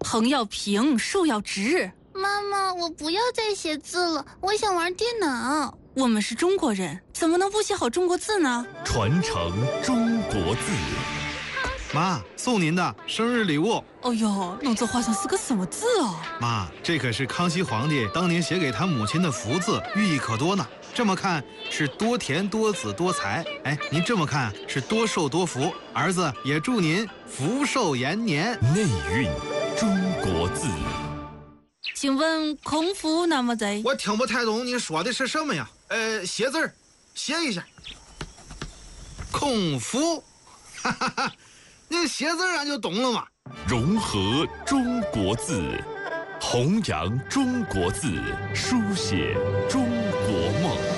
横要平，竖要直。 妈妈，我不要再写字了，我想玩电脑。 我们是中国人，怎么能不写好中国字呢？ 传承中国字。 妈，送您的生日礼物。 哦呦，弄这画上是个什么字哦？ 妈，这可是康熙皇帝当年写给他母亲的福字，寓意可多呢。这么看是多田多子多财，哎，您这么看是多寿多福。儿子也祝您福寿延年。 内蕴中国字。 请问空腹那么在？ 我听不太懂你说的是什么呀？写字儿，写一下。空腹，哈哈哈，你写字俺就懂了嘛。 融合中国字，弘扬中国字，书写中国梦。